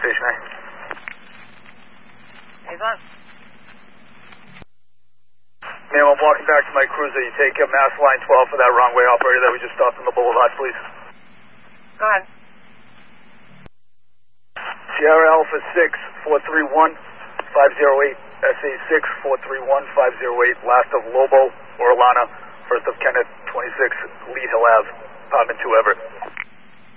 stationary. He's on. Ma'am, I'm walking back to my cruiser. You take Mass Line 12 for that wrong way operator that we just stopped on the boulevard, please. Go ahead. Sierra Alpha 6, 431, 508, SA 6, 431, 508, last of Lobo, Orlana, first of Kenneth, 26, Lead Hill Ave, apartment 2 Everett.